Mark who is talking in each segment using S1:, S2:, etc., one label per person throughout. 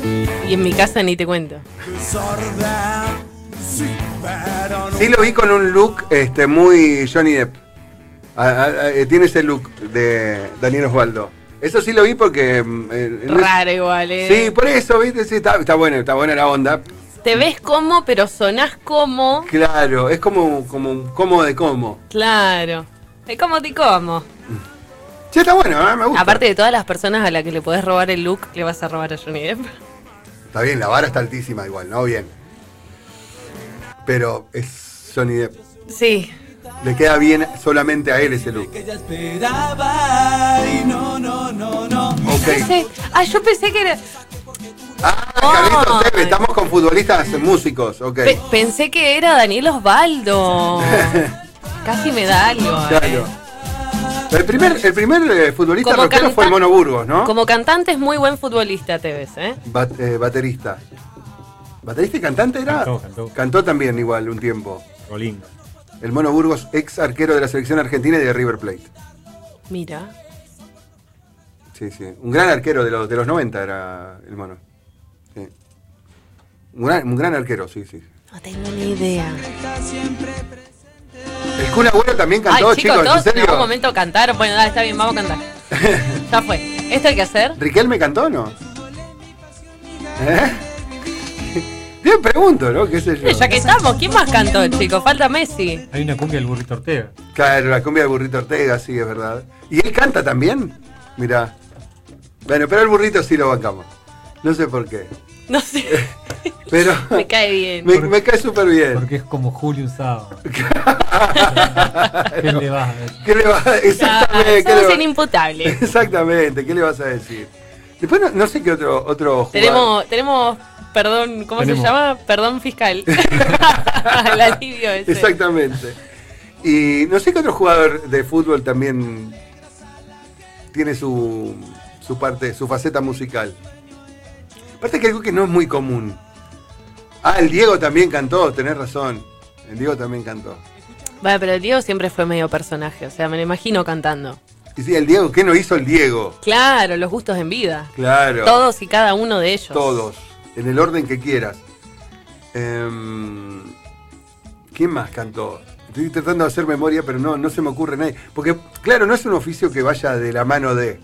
S1: Y en mi casa ni te cuento.
S2: Sí lo vi con un look muy Johnny Depp. Tiene ese look de Daniel Osvaldo. Eso sí lo vi porque...
S1: Raro igual,
S2: Sí, por eso, ¿viste? Sí, está buena la onda.
S1: Te ves como, pero sonás como.
S2: Claro, es como de como.
S1: Claro, es como te como.
S2: Sí, está bueno, me gusta.
S1: Aparte de todas las personas a las que le podés robar el look, le vas a robar a Johnny Depp.
S2: Está bien, la vara está altísima igual, ¿no? Bien. Pero es Johnny Depp.
S1: Sí.
S2: Le queda bien solamente a él ese look. Ok.
S1: Yo pensé que era...
S2: Carlitos Tevez, estamos con futbolistas músicos, ok.
S1: Pensé que era Daniel Osvaldo. Casi me da algo.
S2: Claro. El primer futbolista
S1: Como
S2: rockero fue el Mono Burgos, ¿no?
S1: Como cantante es muy buen futbolista, Tevez, ¿eh?
S2: Baterista. ¿Baterista y cantante era? Cantó también igual un tiempo.
S3: Rolinga.
S2: El Mono Burgos, ex arquero de la selección argentina y de River Plate.
S1: Mira.
S2: Sí. Un gran arquero de los 90 era el Mono. Sí. Un gran arquero, sí.
S1: No tengo ni idea.
S2: El Kun Agüero también cantó, chicos, ¿en
S1: todos
S2: serio?
S1: en algún momento cantaron. Bueno, dale, está bien, vamos a cantar. Ya fue. ¿Esto hay que hacer?
S2: ¿Riquelme cantó o no? Yo pregunto, ¿no? ¿Qué sé yo?
S1: Ya que estamos, ¿quién más cantó, chicos? Falta Messi.
S3: Hay una cumbia del Burrito Ortega.
S2: Claro, la cumbia del Burrito Ortega, sí, es verdad. ¿Y él canta también? Mirá. Bueno, pero el burrito sí lo bancamos. No sé por qué.
S1: No sé.
S2: Pero
S1: me cae bien.
S2: Me cae súper bien.
S3: Porque es como Julio Sábado. ¿Qué le vas a decir?
S2: ¿Qué le vas a decir? Exactamente.
S1: Somos inimputables.
S2: Exactamente, ¿qué le vas a decir? Después no sé qué otro jugador.
S1: Tenemos perdón, ¿cómo se llama? Perdón fiscal. El alivio ese.
S2: Exactamente. Y no sé qué otro jugador de fútbol también tiene su parte, su faceta musical. Aparte que algo que no es muy común. El Diego también cantó, tenés razón. El Diego también cantó.
S1: Bueno, pero el Diego siempre fue medio personaje, o sea, me lo imagino cantando.
S2: Y sí, el Diego, ¿qué no hizo el Diego?
S1: Claro, los gustos en vida.
S2: Claro.
S1: Todos y cada uno de ellos.
S2: Todos, en el orden que quieras. ¿Quién más cantó? Estoy tratando de hacer memoria, pero no se me ocurre nadie. Porque, claro, no es un oficio que vaya de la mano de...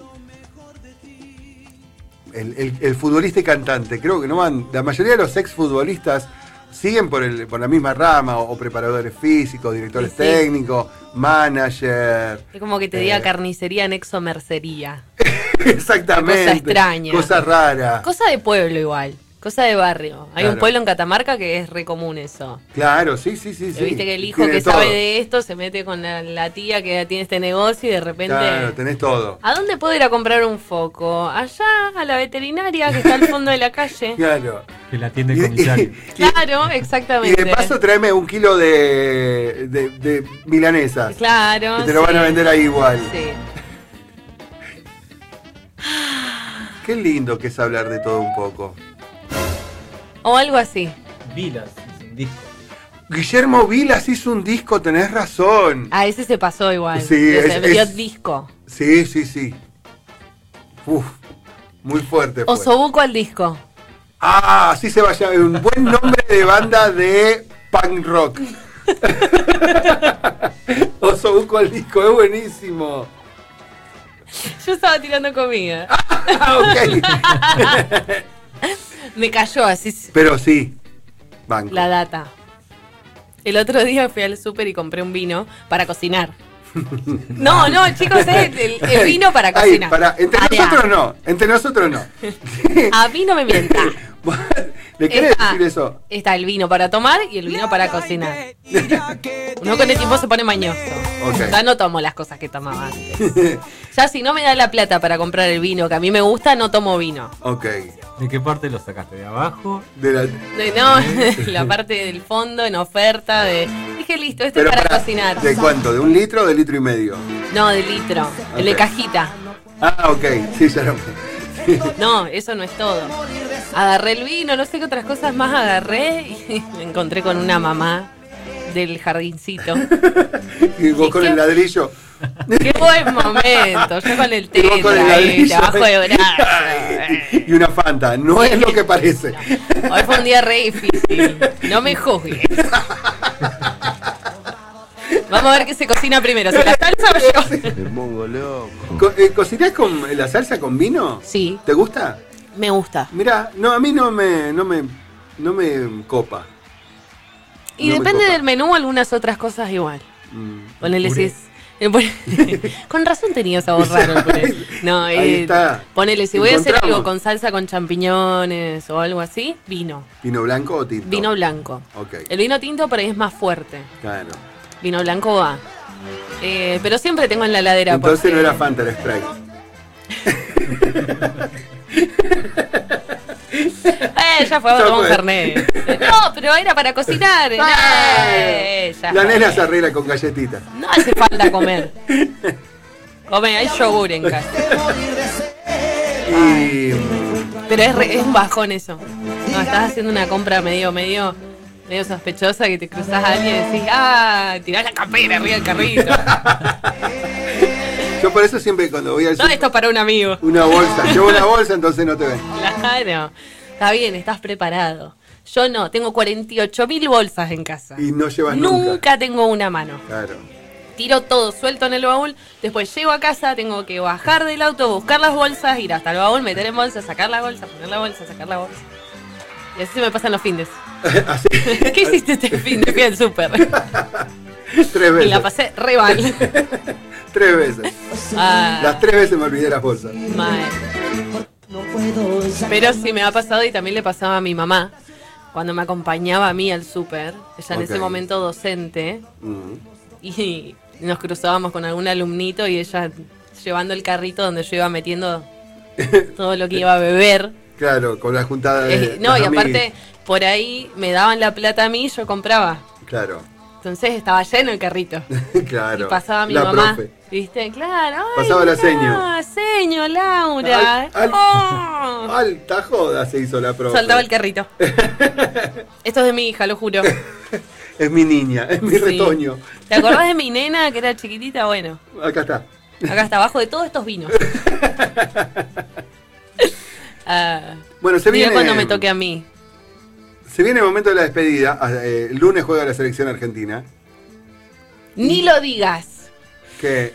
S2: El futbolista y cantante, creo que no van. La mayoría de los exfutbolistas siguen por la misma rama, o preparadores físicos, directores técnicos, manager.
S1: Es como que te diga carnicería, anexo mercería.
S2: Exactamente.
S1: Cosa extraña.
S2: Cosa rara.
S1: Cosa de pueblo igual. Cosa de barrio. Hay un pueblo en Catamarca que es re común eso.
S2: Claro, sí.
S1: Viste que el hijo que sabe de esto se mete con la tía que tiene este negocio y de repente...
S2: Claro, tenés todo.
S1: ¿A dónde puedo ir a comprar un foco? Allá, a la veterinaria que está al fondo de la calle.
S2: Claro.
S3: Que la atiende el comisario.
S1: Claro, exactamente.
S2: Y de paso tráeme 1 kilo de milanesas.
S1: Claro.
S2: Que te lo van a vender ahí igual.
S1: Sí.
S2: Qué lindo que es hablar de todo un poco.
S1: O algo así.
S3: Vilas hizo un disco.
S2: Guillermo Vilas hizo un disco, tenés razón.
S1: Ese se pasó igual.
S2: Sí,
S1: se dio disco.
S2: Sí. Uf, muy fuerte fue.
S1: Osobuco al disco.
S2: Así se vaya. Un buen nombre de banda de punk rock. Osobuco al disco, es buenísimo.
S1: Yo estaba tirando comida.
S2: Ok.
S1: Me cayó así.
S2: Pero sí, banco.
S1: La data. El otro día fui al súper y compré un vino para cocinar. No, chicos, el vino para cocinar.
S2: Entre nosotros no.
S1: A mí no me mienta.
S2: ¿Le querés decir eso?
S1: Está el vino para tomar y el vino para cocinar. Uno con el tiempo se pone mañoso.
S2: Okay.
S1: Ya no tomo las cosas que tomaba antes. Ya si no me da la plata para comprar el vino que a mí me gusta, no tomo vino.
S2: Ok.
S3: ¿De qué parte lo sacaste? ¿De abajo?
S1: La parte del fondo, en oferta. Dije, listo, es para cocinar.
S2: ¿De cuánto? ¿De 1 litro o de 1,5 litros?
S1: No, de litro. Okay. El de cajita.
S2: Ok. Sí, ya lo...
S1: No, eso no es todo. Agarré el vino, no sé qué otras cosas más agarré y me encontré con una mamá del jardincito.
S2: Y vos con el ladrillo.
S1: Qué buen momento. Yo con el
S2: Y vos con el
S1: tetra ahí,
S2: ladrillo.
S1: debajo de brazo.
S2: Y una Fanta, no es lo que parece.
S1: Hoy fue un día re difícil. No me juzgues. Vamos a ver qué se cocina primero. ¿Si la salsa o yo?
S4: Me pongo loco.
S2: ¿Cocinás con la salsa con vino?
S1: Sí,
S2: ¿Te gusta?
S1: me gusta.
S2: Mirá, no, a mí no me copa.
S1: Y
S2: No me
S1: depende
S2: copa.
S1: del menú, algunas otras cosas igual. Ponele si
S3: Puré.
S1: es. Con razón tenía sabor raro el puré. No,
S2: Ahí está.
S1: ponele, si voy a hacer
S2: Encontramos.
S1: algo con salsa con champiñones o algo así, vino.
S2: ¿Vino blanco o tinto?
S1: Vino blanco.
S2: Ok,
S1: El vino tinto por ahí es más fuerte.
S2: claro.
S1: Vino blanco va. Pero siempre tengo en la heladera.
S2: Entonces
S1: porque-
S2: no era Fanta, era Sprite.
S1: Ya fue a
S2: Ya
S1: tomar un
S2: fue.
S1: fernet. No, pero era para cocinar. Ya
S2: La
S1: fue.
S2: nena se arregla con galletitas.
S1: No hace falta comer. Come, hay yogur en casa.
S2: Y
S1: Pero es un bajón eso. No, estás haciendo una compra medio sospechosa que te cruzas a alguien y decís, tirás la campera arriba del carrito.
S2: yo por eso siempre cuando voy al
S1: Todo esto para un amigo.
S2: una bolsa, llevo una bolsa, entonces no te ven.
S1: Claro. Está bien, estás preparado. Yo no, tengo 48.000 bolsas en casa.
S2: Y no llevas nunca.
S1: Nunca tengo una mano.
S2: Claro.
S1: Tiro todo suelto en el baúl, después llego a casa, tengo que bajar del auto, buscar las bolsas, ir hasta el baúl, meter en bolsa, sacar la bolsa, poner la bolsa, sacar la bolsa. Y así se me pasan los findes.
S2: Así.
S1: ¿Qué hiciste este fin de? Fui al súper.
S2: 3 veces.
S1: Y la pasé re mal.
S2: 3 veces.
S1: Ah,
S2: Las 3 veces me olvidé las bolsas.
S1: mal. Pero sí me ha pasado y también le pasaba a mi mamá. Cuando me acompañaba a mí al súper, ella en
S2: Ok.
S1: ese momento docente,
S2: Mm.
S1: y nos cruzábamos con algún alumnito y ella llevando el carrito donde yo iba metiendo todo lo que iba a beber.
S2: Claro, con la juntada de.
S1: No,
S2: las
S1: y aparte,
S2: amiguis.
S1: por ahí me daban la plata a mí y yo compraba.
S2: Claro,
S1: Entonces estaba lleno el carrito.
S2: claro.
S1: Y pasaba mi
S2: la
S1: mamá.
S2: profe.
S1: ¿Viste? Claro. Ay,
S2: Pasaba la
S1: mirá, seño, Laura. Oh.
S2: Alta joda se hizo la profe.
S1: Soltaba el carrito. Esto es de mi hija, lo juro.
S2: Es mi niña, es mi
S1: Sí.
S2: retoño.
S1: ¿Te acordás de mi nena que era chiquitita? Bueno,
S2: Acá está.
S1: acá está, abajo de todos estos vinos.
S2: Bueno, se
S1: Mira
S2: viene.
S1: cuando me toque a mí.
S2: Se viene el momento de la despedida. El lunes juega la selección argentina.
S1: Ni lo digas.
S2: Que.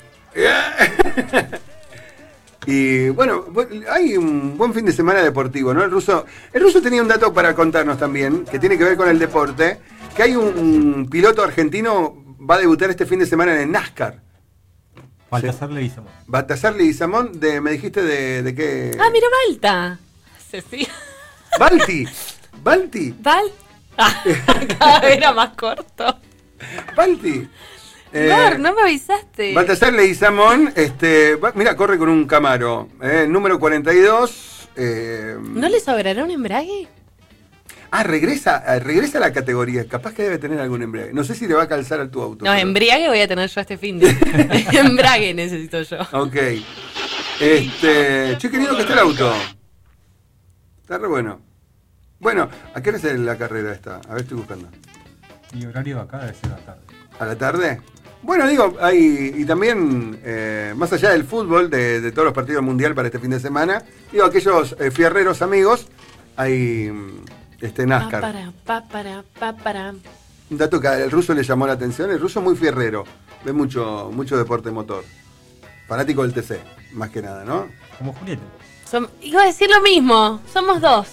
S2: Y bueno, hay un buen fin de semana deportivo, ¿no? El ruso tenía un dato para contarnos también, que tiene que ver con el deporte, que hay un piloto argentino, va a debutar este fin de semana en el NASCAR.
S3: Baltasar Leguizamón.
S2: Baltasar Leguizamón, me dijiste de qué...
S1: Ah, mira Malta. Sí.
S2: Balti, Balti,
S1: ¿Val? Cada vez era más corto.
S2: Balti.
S1: Gor, no me avisaste.
S2: Baltasar Leguizamón, mira, corre con un Camaro, número 42.
S1: ¿No le sobrará un embrague?
S2: Regresa a la categoría. Capaz que debe tener algún embrague. No sé si le va a calzar a tu auto.
S1: No,
S2: pero-
S1: embriague voy a tener yo este fin de. Embrague necesito yo.
S2: Ok. Che, qué lindo que está el auto. Está re bueno. Bueno, ¿a qué hora es la carrera esta? A ver, estoy buscando.
S3: Y horario acá debe ser la tarde.
S2: ¿A la tarde? Bueno, digo, y también, más allá del fútbol, de todos los partidos mundial para este fin de semana, digo, aquellos fierreros amigos, hay NASCAR.
S1: Para.
S2: Un dato que al ruso le llamó la atención, el ruso es muy fierrero, ve mucho deporte motor. Fanático del TC, más que nada, ¿no?
S3: Como Julieta.
S1: Iba a decir lo mismo, somos dos.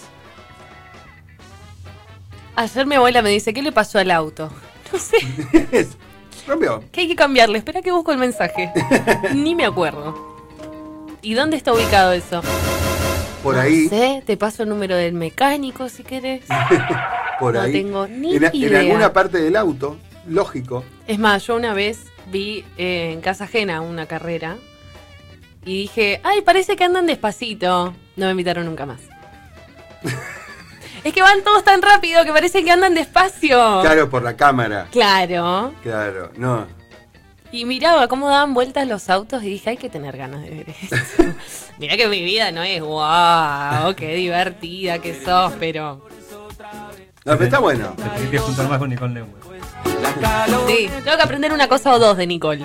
S1: Ayer mi abuela me dice, ¿qué le pasó al auto? No sé,
S2: Rompió.
S1: ¿qué hay que cambiarle? Espera que busco el mensaje. Ni me acuerdo. ¿Y dónde está ubicado eso?
S2: Por ahí.
S1: No sé, te paso el número del mecánico si querés.
S2: Por
S1: No
S2: ahí.
S1: tengo ni
S2: en
S1: idea.
S2: alguna parte del auto, lógico.
S1: Es más, yo una vez vi en casa ajena una carrera y dije, ay, parece que andan despacito. No me invitaron nunca más. Es que van todos tan rápido que parece que andan despacio.
S2: Claro, por la cámara.
S1: Claro.
S2: Claro, no.
S1: Y miraba cómo daban vueltas los autos y dije, hay que tener ganas de ver esto. Mirá que mi vida no es wow, qué divertida que sos, pero...
S2: No, pero está bueno.
S3: Te tenés que juntar más con Nicole Neumann.
S1: Sí, tengo que aprender una cosa o dos de Nicole.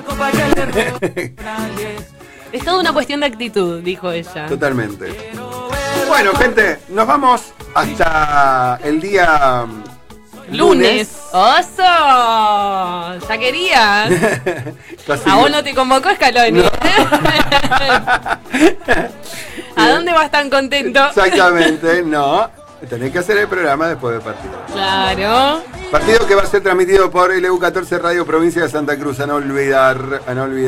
S1: Es toda una cuestión de actitud, dijo ella.
S2: Totalmente. Bueno, gente, nos vamos hasta el día
S1: Lunes. ¡Oso! Ya querías.
S2: Casi
S1: A vos no te convocó Scaloni.
S2: No.
S1: ¿A dónde vas tan contento?
S2: Exactamente, no. Tenés que hacer el programa después del partido.
S1: Claro.
S2: Partido que va a ser transmitido por LU14 Radio Provincia de Santa Cruz. A no olvidar.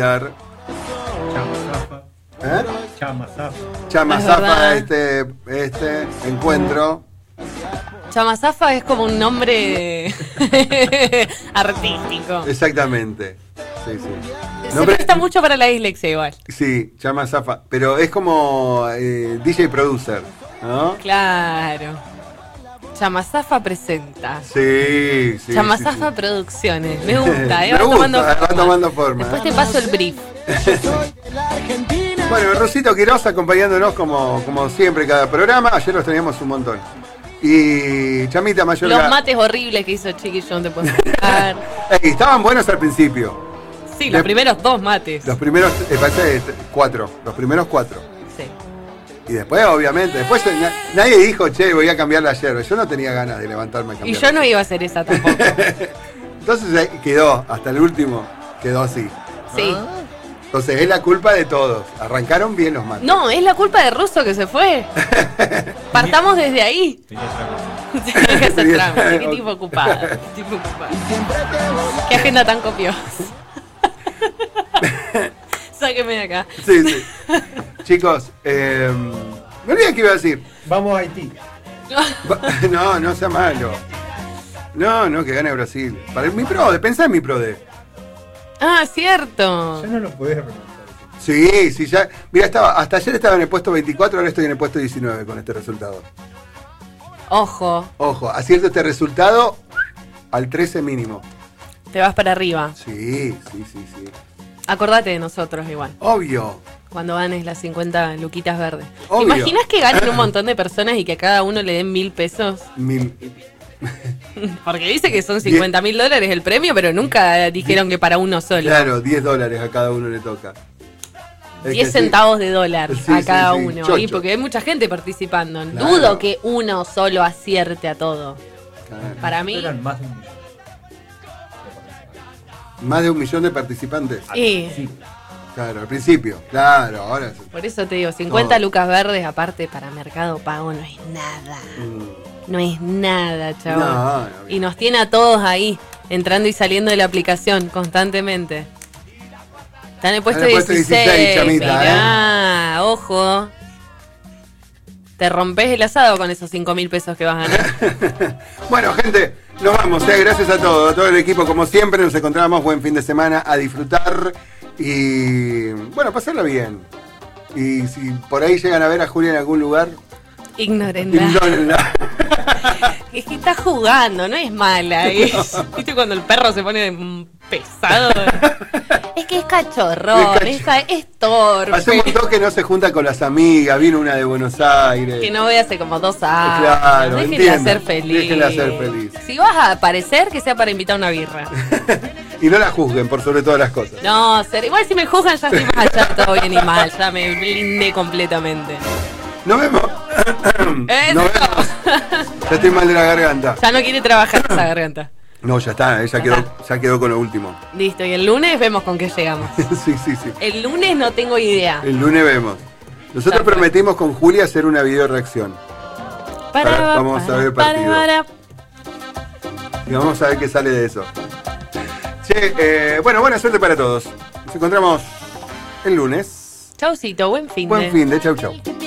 S2: ¿Eh? Chamazafa, este encuentro.
S1: Chamazafa es como un nombre artístico.
S2: Exactamente. Sí.
S1: Se presta mucho para la dislexia igual.
S2: Sí, Chamazafa. Pero es como DJ producer, ¿no?
S1: Claro. Chamazafa presenta.
S2: Sí.
S1: Chamazafa Producciones. Me gusta,
S2: Me gusta, va tomando forma.
S1: Después te paso el brief.
S2: Bueno, Rosito Quiroz acompañándonos como siempre cada programa. Ayer los teníamos un montón. Y Chamita Mayorga.
S1: Los mates horribles que hizo Chiqui, yo no te puedo explicar.
S2: Estaban buenos al principio.
S1: Sí, los primeros 2 mates.
S2: Los primeros, parece 4. Los primeros 4.
S1: Sí.
S2: Y después, obviamente, nadie dijo, che, voy a cambiar la yerba. Yo no tenía ganas de levantarme a cambiar.
S1: Y yo no iba a hacer esa tampoco.
S2: Entonces quedó, hasta el último, quedó así.
S1: Sí.
S2: Entonces es la culpa de todos. Arrancaron bien los mates.
S1: No, es la culpa de Russo que se fue. Partamos desde ahí. Tenía que hacer trámite. Qué tipo ocupado. Qué agenda tan copiosa. Sáqueme de acá.
S2: Sí. Chicos, me olvidé que iba a decir.
S3: Vamos a Haití.
S2: No sea malo. No, que gane Brasil. Para mi PRODE, pensá en mi PRODE.
S1: Ah, cierto.
S3: Ya no lo podés remontar.
S2: Sí, ya. Mira, hasta ayer estaba en el puesto 24, ahora estoy en el puesto 19 con este resultado.
S1: Ojo.
S2: Acierto este resultado al 13 mínimo.
S1: Te vas para arriba.
S2: Sí.
S1: Acordate de nosotros igual.
S2: Obvio.
S1: Cuando ganes las 50 luquitas verdes.
S2: Obvio.
S1: ¿Te imaginas que ganen un montón de personas y que a cada uno le den 1.000 pesos? Porque dice que son $50.000 el premio, pero nunca dijeron que para uno solo.
S2: Claro, $10 a cada uno le toca.
S1: 10 centavos de dólar a cada uno.
S2: Chocho.
S1: Y porque hay mucha gente participando.
S2: Claro.
S1: Dudo que uno solo acierte a todo.
S2: Claro.
S1: Para mí.
S3: Eran más de 1 millón.
S2: Más de 1 millón de participantes.
S1: Sí.
S3: Sí.
S2: Claro, al principio. Claro, ahora sí.
S1: Por eso te digo, 50 lucas verdes aparte para Mercado Pago no es nada. No es nada, chaval.
S2: No,
S1: y nos tiene a todos ahí, entrando y saliendo de la aplicación constantemente. Está en el puesto 16,
S2: Chamita,
S1: mirá, ojo. Te rompes el asado con esos 5.000 pesos que vas a ganar.
S2: Bueno, gente, nos vamos. Gracias a todo el equipo. Como siempre, nos encontramos. Buen fin de semana. A disfrutar y, bueno, pasarla bien. Y si por ahí llegan a ver a Julia en algún lugar,
S1: ignórenla. Es que está jugando, no es mala. ¿Viste cuando el perro se pone pesado? Es que es cachorrón, es torpe.
S2: Hace un montón que no se junta con las amigas. Vino una de Buenos Aires.
S1: Que no ve hace como 2 años.
S2: Claro,
S1: Déjenla ser feliz.
S2: Déjenla ser feliz.
S1: Si vas a aparecer, que sea para invitar una birra.
S2: Y no la juzguen por sobre todas las cosas.
S1: No, igual si me juzgan ya estoy más allá, todo bien y mal. Ya me blindé completamente.
S2: Nos vemos.
S1: Eso.
S2: Ya estoy mal de la garganta.
S1: Ya no quiere trabajar esa garganta.
S2: No, ya está, ya quedó con lo último.
S1: Listo, y el lunes vemos con qué llegamos.
S2: Sí.
S1: El lunes no tengo idea.
S2: El lunes vemos. Nosotros prometimos con Julia hacer una video reacción. Vamos a ver el partido. Y vamos a ver qué sale de eso. Che, bueno, buena suerte para todos. Nos encontramos el lunes.
S1: Chaucito, buen fin.
S2: Buen fin de chau.